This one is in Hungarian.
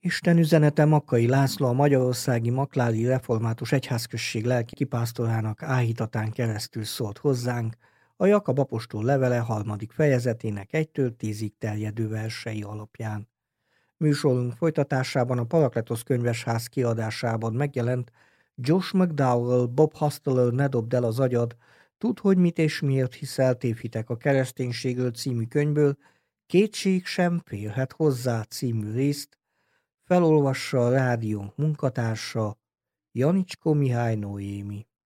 Isten üzenete Makkai László, a Magyarországi Makládi Református Egyházközség lelkipásztorának áhítatán keresztül szólt hozzánk a Jakab apostol levele 3. fejezetének 1-től 10-ig terjedő versei alapján. Műsorunk folytatásában a Parakletosz könyvesház kiadásában megjelent Josh McDowell, Bob Hasteller Ne dobd el az agyad, Tudd, hogy mit és miért hiszel tévhitek a kereszténységről című könyvből Kétség sem férhet hozzá című részt felolvassa a rádiónk munkatársa, Janicskó Mihály Noémi.